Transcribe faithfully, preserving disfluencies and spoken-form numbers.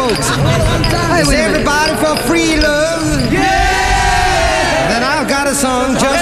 folks. Hey, is everybody for free love? Yeah! Then I've got a song just